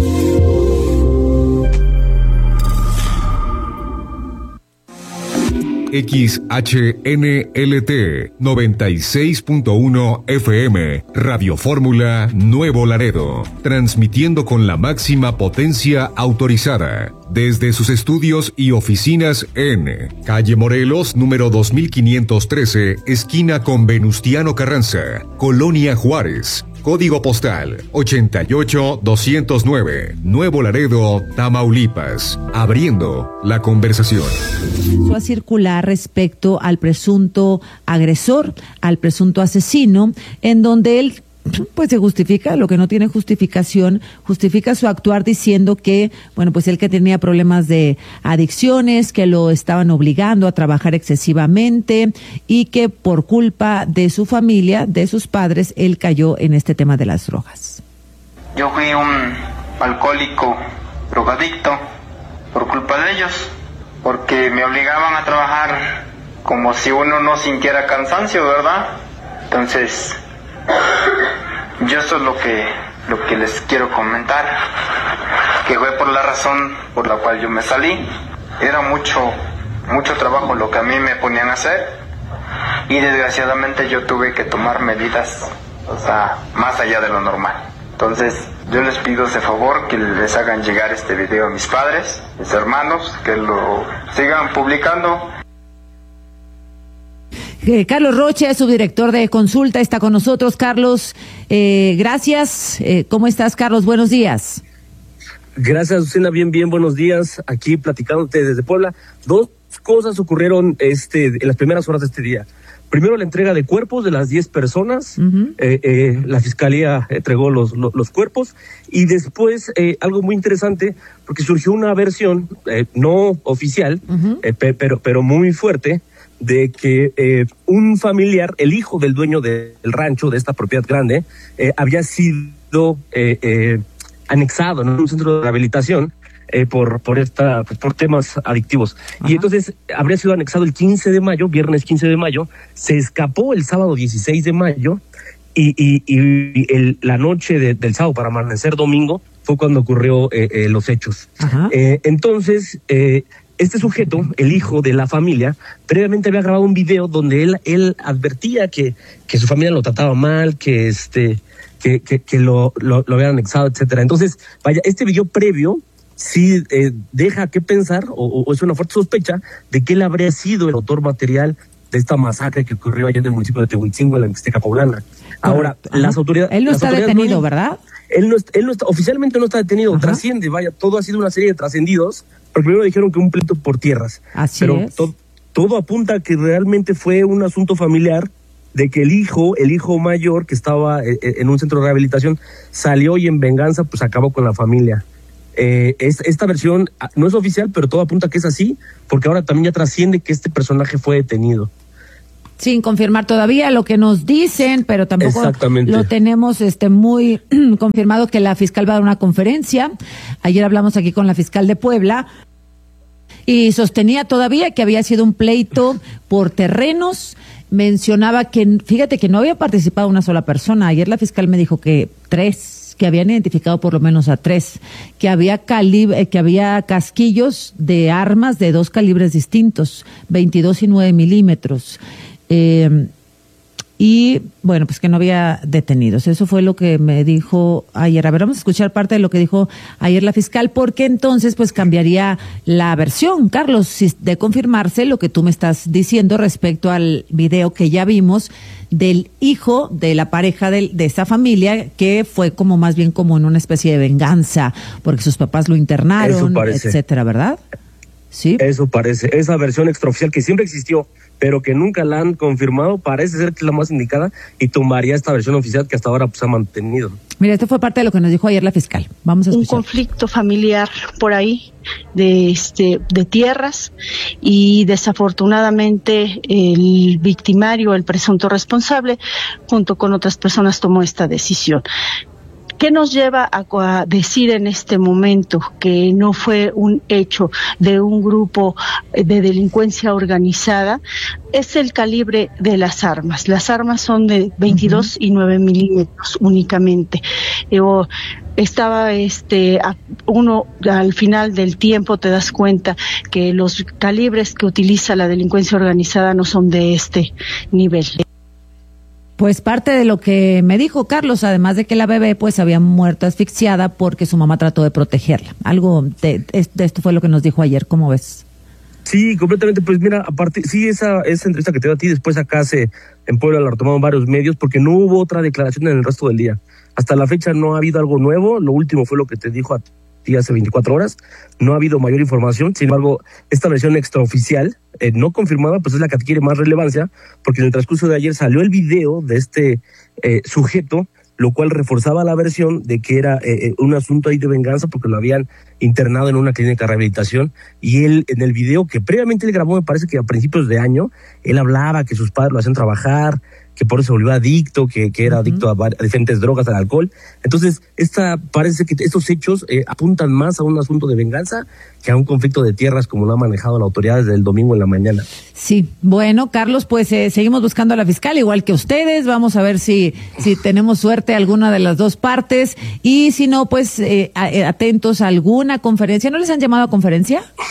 Speaker 3: X H N L T noventa y seis punto uno F M, Radio Fórmula Nuevo Laredo, transmitiendo con la máxima potencia autorizada desde sus estudios y oficinas en Calle Morelos, número dos mil quinientos trece, esquina con Venustiano Carranza, Colonia Juárez. Código postal ochenta y ocho doscientos nueve, Nuevo Laredo, Tamaulipas. Abriendo la conversación.
Speaker 12: Empezó a circular respecto al presunto agresor, al presunto asesino, en donde él pues se justifica lo que no tiene justificación, justifica su actuar diciendo que, bueno, pues él que tenía problemas de adicciones, que lo estaban obligando a trabajar excesivamente y que por culpa de su familia, de sus padres, él cayó en este tema de las drogas.
Speaker 27: Yo fui un alcohólico, drogadicto, por culpa de ellos, porque me obligaban a trabajar como si uno no sintiera cansancio, ¿verdad? Entonces, yo eso es lo que, lo que les quiero comentar, que fue por la razón por la cual yo me salí. Era mucho, mucho trabajo lo que a mí me ponían a hacer y desgraciadamente yo tuve que tomar medidas, o sea, más allá de lo normal. Entonces, yo les pido ese favor que les hagan llegar este video a mis padres, mis hermanos, que lo sigan publicando.
Speaker 12: Eh, Carlos Rocha, subdirector de Consulta, está con nosotros. Carlos, eh, gracias. Eh, ¿Cómo estás, Carlos? Buenos días.
Speaker 11: Gracias, Susana. Bien, bien, buenos días. Aquí platicándote desde Puebla. Dos cosas ocurrieron este, en las primeras horas de este día. Primero, la entrega de cuerpos de las diez personas. Uh-huh. eh, eh, la fiscalía entregó los, los, los cuerpos. Y después, eh, algo muy interesante, porque surgió una versión eh, no oficial, uh-huh. eh, pe- pero, pero muy fuerte, de que eh, un familiar, el hijo del dueño de, del rancho, de esta propiedad grande, eh, había sido eh, eh, anexado en un centro de rehabilitación eh, por por esta por temas adictivos. Ajá. Y entonces habría sido anexado el quince de mayo, viernes quince de mayo, se escapó el sábado dieciséis de mayo y, y, y el, la noche de, del sábado para amanecer domingo fue cuando ocurrió eh, eh, los hechos. Eh, entonces, eh, este sujeto, el hijo de la familia, previamente había grabado un video donde él él advertía que, que su familia lo trataba mal, que este que, que, que lo, lo, lo habían anexado, etcétera. Entonces, vaya, este video previo sí eh, deja que pensar, o, o es una fuerte sospecha, de que él habría sido el autor material de esta masacre que ocurrió allá en el municipio de Tehuitzingo, en la Mixteca Poblana. Ahora, Ajá. las autoridades...
Speaker 12: Él no está detenido,
Speaker 11: no,
Speaker 12: ¿verdad?
Speaker 11: Él no, él no está, oficialmente no está detenido, Ajá. trasciende, vaya, todo ha sido una serie de trascendidos, porque primero dijeron que un pleito por tierras.
Speaker 12: Así
Speaker 11: pero
Speaker 12: es.
Speaker 11: To, todo apunta a que realmente fue un asunto familiar, de que el hijo, el hijo mayor que estaba eh, en un centro de rehabilitación, salió y en venganza pues acabó con la familia. Eh, es, esta versión no es oficial, pero todo apunta a que es así, porque ahora también ya trasciende que este personaje fue detenido.
Speaker 12: Sin confirmar todavía lo que nos dicen, pero tampoco lo tenemos este muy confirmado que la fiscal va a dar una conferencia. Ayer hablamos aquí con la fiscal de Puebla y sostenía todavía que había sido un pleito por terrenos. Mencionaba que, fíjate que no había participado una sola persona. Ayer la fiscal me dijo que tres, que habían identificado por lo menos a tres, que había calibre, que había casquillos de armas de dos calibres distintos, veintidós y nueve milímetros. Eh, y bueno, pues que no había detenidos. Eso fue lo que me dijo ayer. A ver, vamos a escuchar parte de lo que dijo ayer la fiscal, porque entonces pues cambiaría la versión, Carlos, si de confirmarse lo que tú me estás diciendo respecto al video que ya vimos del hijo de la pareja de, de esta familia, que fue como más bien como en una especie de venganza, porque sus papás lo internaron, etcétera, ¿verdad? Sí.
Speaker 11: Eso parece. Esa versión extraoficial que siempre existió, pero que nunca la han confirmado, parece ser que es la más indicada y tomaría esta versión oficial que hasta ahora pues ha mantenido.
Speaker 12: Mira, esto fue parte de lo que nos dijo ayer la fiscal. Vamos a escuchar.
Speaker 14: Un conflicto familiar por ahí de este de tierras y desafortunadamente el victimario, el presunto responsable, junto con otras personas tomó esta decisión. ¿Qué nos lleva a, a decir en este momento que no fue un hecho de un grupo de delincuencia organizada? Es el calibre de las armas. Las armas son de veintidós uh-huh. y nueve milímetros únicamente. Yo estaba este uno al final del tiempo te das cuenta que los calibres que utiliza la delincuencia organizada no son de este nivel.
Speaker 12: Pues parte de lo que me dijo Carlos, además de que la bebé pues había muerto asfixiada porque su mamá trató de protegerla. Algo de, de esto fue lo que nos dijo ayer, ¿cómo ves?
Speaker 11: Sí, completamente. Pues mira, aparte, sí, esa, esa entrevista que te dio a ti, después acá se, en Puebla la retomaron varios medios porque no hubo otra declaración en el resto del día. Hasta la fecha no ha habido algo nuevo, lo último fue lo que te dijo a ti hace veinticuatro horas, no ha habido mayor información. Sin embargo, esta versión extraoficial, eh, no confirmada, pues es la que adquiere más relevancia, porque en el transcurso de ayer salió el video de este eh, sujeto, lo cual reforzaba la versión de que era eh, un asunto ahí de venganza porque lo habían internado en una clínica de rehabilitación, y él en el video que previamente él grabó, me parece que a principios de año, él hablaba que sus padres lo hacían trabajar, que por eso se volvió adicto, que, que era uh-huh. adicto a, a diferentes drogas, al alcohol. Entonces, esta parece que estos hechos eh, apuntan más a un asunto de venganza que a un conflicto de tierras como lo ha manejado la autoridad desde el domingo en la mañana.
Speaker 12: Sí, bueno, Carlos, pues eh, seguimos buscando a la fiscal, igual que ustedes. Vamos a ver si, si tenemos suerte alguna de las dos partes, y si no, pues eh, atentos a alguna conferencia. ¿No les han llamado a conferencia?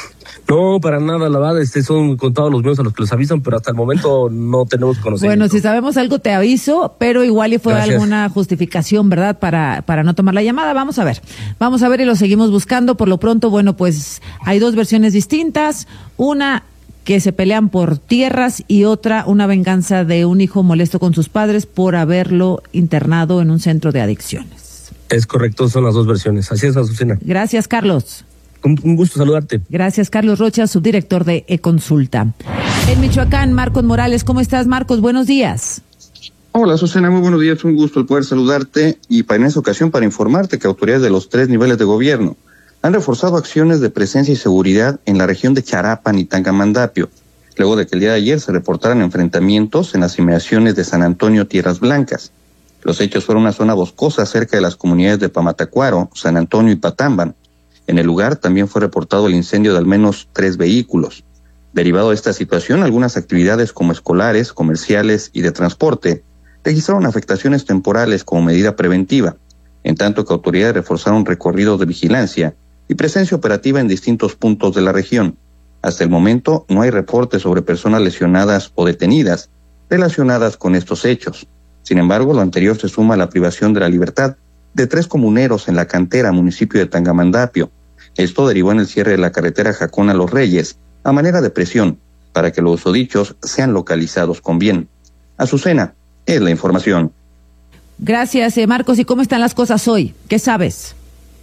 Speaker 11: No, para nada, la verdad, este, son contados los medios a los que les avisan, pero hasta el momento no tenemos conocimiento.
Speaker 12: Bueno, si sabemos algo te aviso, pero igual y fue Gracias. alguna justificación, ¿verdad? Para, para no tomar la llamada. Vamos a ver, vamos a ver y lo seguimos buscando. Por lo pronto, bueno, pues hay dos versiones distintas. Una que se pelean por tierras y otra una venganza de un hijo molesto con sus padres por haberlo internado en un centro de adicciones.
Speaker 11: Es correcto, son las dos versiones. Así es, Azucena.
Speaker 12: Gracias, Carlos.
Speaker 11: Un, un gusto saludarte.
Speaker 12: Gracias, Carlos Rocha, subdirector de eConsulta. En Michoacán, Marcos Morales, ¿cómo estás, Marcos? Buenos días.
Speaker 15: Hola, Susana, muy buenos días, un gusto el poder saludarte y para en esta ocasión para informarte que autoridades de los tres niveles de gobierno han reforzado acciones de presencia y seguridad en la región de Charapan y Tangamandapio, luego de que el día de ayer se reportaran enfrentamientos en las inmediaciones de San Antonio Tierras Blancas. Los hechos fueron una zona boscosa cerca de las comunidades de Pamatacuaro, San Antonio y Patamban. En el lugar también fue reportado el incendio de al menos tres vehículos. Derivado de esta situación, algunas actividades como escolares, comerciales y de transporte registraron afectaciones temporales como medida preventiva, en tanto que autoridades reforzaron recorridos de vigilancia y presencia operativa en distintos puntos de la región. Hasta el momento no hay reportes sobre personas lesionadas o detenidas relacionadas con estos hechos. Sin embargo, lo anterior se suma a la privación de la libertad de tres comuneros en La Cantera, municipio de Tangamandapio. Esto derivó en el cierre de la carretera Jacona Los Reyes, a manera de presión, para que los susodichos sean localizados con bien. Azucena, es la información.
Speaker 12: Gracias, eh, Marcos. ¿Y cómo están las cosas hoy? ¿Qué sabes?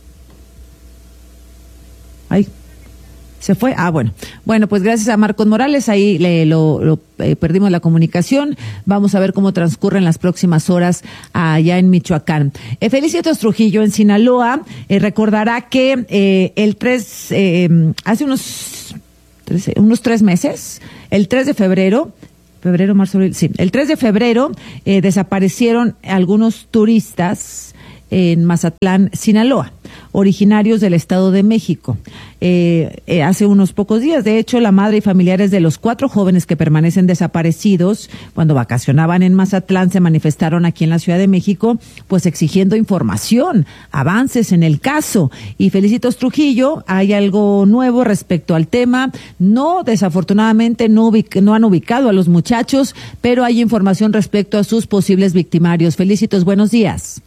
Speaker 12: Ay, ¿se fue? Ah, bueno. Bueno, pues gracias a Marcos Morales, ahí le, lo, lo eh, perdimos la comunicación. Vamos a ver cómo transcurren las próximas horas allá en Michoacán. Eh, Felicitos Trujillo, en Sinaloa, eh, recordará que eh, el tres, eh, hace unos, tres, unos tres meses, el tres de febrero, febrero, marzo, abril, sí, el tres de febrero eh, desaparecieron algunos turistas en Mazatlán, Sinaloa, originarios del Estado de México. Eh, eh, hace unos pocos días, de hecho, la madre y familiares de los cuatro jóvenes que permanecen desaparecidos cuando vacacionaban en Mazatlán se manifestaron aquí en la Ciudad de México, pues exigiendo información, avances en el caso. Y Felicitos Trujillo, hay algo nuevo respecto al tema. No, desafortunadamente, no, ubic- no han ubicado a los muchachos, pero hay información respecto a sus posibles victimarios. Felicitos, buenos días.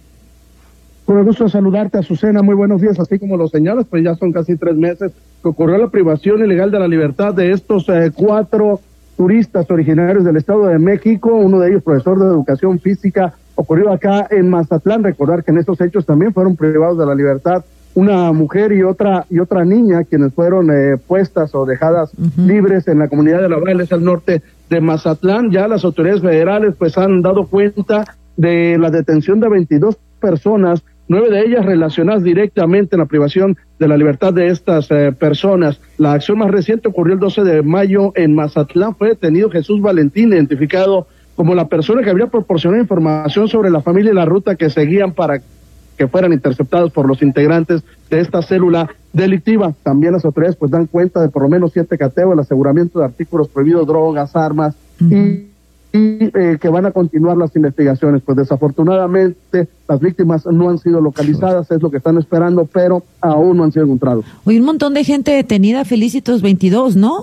Speaker 16: Con el gusto de saludarte, Azucena, muy buenos días. Así como lo señalas, pues ya son casi tres meses que ocurrió la privación ilegal de la libertad de estos eh, cuatro turistas originarios del Estado de México, uno de ellos profesor de educación física, ocurrió acá en Mazatlán. Recordar que en estos hechos también fueron privados de la libertad una mujer y otra y otra niña, quienes fueron eh, puestas o dejadas uh-huh. libres en la comunidad de La Vales, al norte de Mazatlán. Ya las autoridades federales pues han dado cuenta de la detención de veintidós personas, nueve de ellas relacionadas directamente en la privación de la libertad de estas eh, personas. La acción más reciente ocurrió el doce de mayo en Mazatlán. Fue detenido Jesús Valentín, identificado como la persona que habría proporcionado información sobre la familia y la ruta que seguían para que fueran interceptados por los integrantes de esta célula delictiva. También las autoridades pues dan cuenta de por lo menos siete cateos, el aseguramiento de artículos prohibidos, drogas, armas, uh-huh. y y eh, que van a continuar las investigaciones. Pues desafortunadamente las víctimas no han sido localizadas, es lo que están esperando, pero aún no han sido encontrados.
Speaker 12: Hoy un montón de gente detenida, Felicitos, veintidós, ¿no?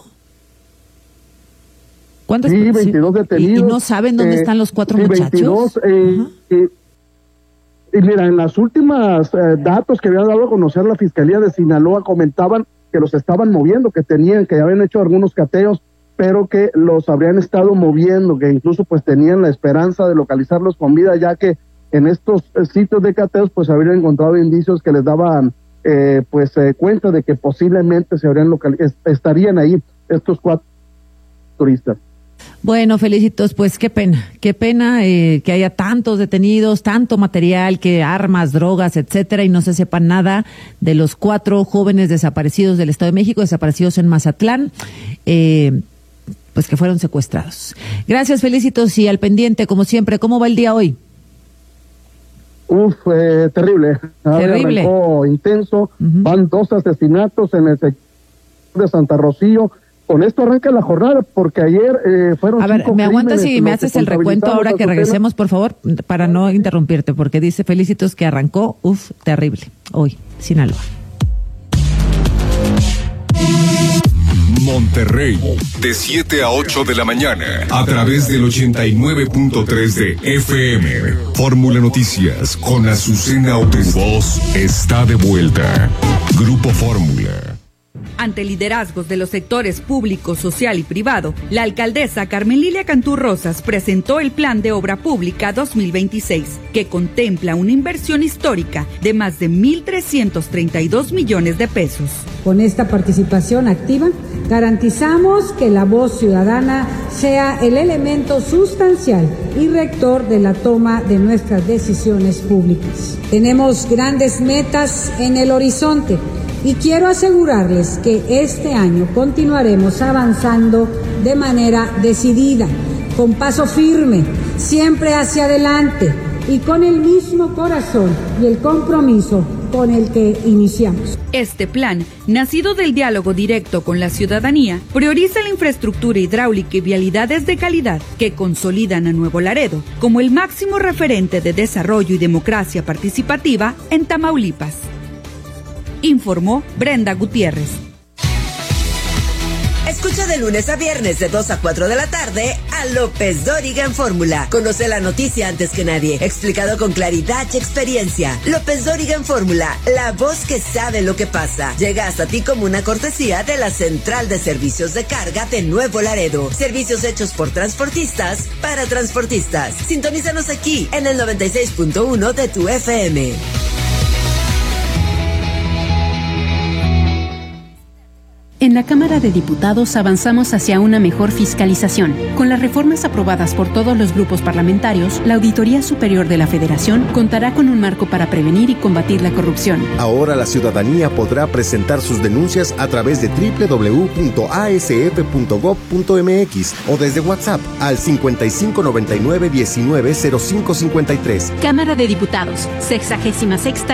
Speaker 12: ¿Cuántos?
Speaker 16: Sí, veintidós detenidos.
Speaker 12: ¿Y, y no saben dónde eh, están los cuatro
Speaker 16: sí,
Speaker 12: muchachos?
Speaker 16: veintidós, eh, uh-huh. eh, y mira, en las últimas eh, datos que habían dado a conocer la Fiscalía de Sinaloa comentaban que los estaban moviendo, que tenían, que habían hecho algunos cateos, pero que los habrían estado moviendo, que incluso pues tenían la esperanza de localizarlos con vida, ya que en estos eh, sitios de cateos pues habrían encontrado indicios que les daban eh, pues eh, cuenta de que posiblemente se habrían local- est- estarían ahí estos cuatro turistas.
Speaker 12: Bueno, Felicitos, pues qué pena, qué pena eh, que haya tantos detenidos, tanto material, que armas, drogas, etcétera, y no se sepa nada de los cuatro jóvenes desaparecidos del Estado de México, desaparecidos en Mazatlán. Eh, pues que fueron secuestrados. Gracias, Felicitos, y al pendiente, como siempre. ¿Cómo va el día hoy?
Speaker 16: Uf, eh, terrible.
Speaker 12: Terrible.
Speaker 16: Arrancó intenso, uh-huh. Van dos asesinatos en el sector de Santa Rocío. Con esto arranca la jornada, porque ayer eh, fueron
Speaker 12: A ver, ¿me aguantas y me haces el recuento ahora que regresemos, por favor, para no interrumpirte? Porque dice Felicitos que arrancó, uf, terrible, hoy, Sinaloa.
Speaker 3: Monterrey, de siete a ocho de la mañana, a través del ochenta y nueve punto tres de F M. Fórmula Noticias con Azucena Otero. Tu voz está de vuelta. Grupo Fórmula.
Speaker 1: Ante liderazgos de los sectores público, social y privado, la alcaldesa Carmen Lilia Cantú Rosas presentó el Plan de Obra Pública dos mil veintiséis, que contempla una inversión histórica de más de mil trescientos treinta y dos millones de pesos.
Speaker 13: Con esta participación activa, garantizamos que la voz ciudadana sea el elemento sustancial y rector de la toma de nuestras decisiones públicas. Tenemos grandes metas en el horizonte y quiero asegurarles que este año continuaremos avanzando de manera decidida, con paso firme, siempre hacia adelante y con el mismo corazón y el compromiso con el que iniciamos.
Speaker 1: Este plan, nacido del diálogo directo con la ciudadanía, prioriza la infraestructura hidráulica y vialidades de calidad que consolidan a Nuevo Laredo como el máximo referente de desarrollo y democracia participativa en Tamaulipas. Informó Brenda Gutiérrez.
Speaker 17: Escucha de lunes a viernes de dos a cuatro de la tarde a López Dóriga en Fórmula. Conoce la noticia antes que nadie, explicado con claridad y experiencia. López Dóriga en Fórmula, la voz que sabe lo que pasa. Llega hasta ti como una cortesía de la Central de Servicios de Carga de Nuevo Laredo. Servicios hechos por transportistas para transportistas. Sintonízanos aquí en el noventa y seis punto uno de tu F M.
Speaker 18: En la Cámara de Diputados avanzamos hacia una mejor fiscalización. Con las reformas aprobadas por todos los grupos parlamentarios, la Auditoría Superior de la Federación contará con un marco para prevenir y combatir la corrupción.
Speaker 21: Ahora la ciudadanía podrá presentar sus denuncias a través de doble u doble u doble u punto a s f punto gob punto m x o desde WhatsApp al cincuenta y cinco noventa y nueve diecinueve cero cinco cincuenta y tres.
Speaker 18: Cámara de Diputados, sexagésima sexta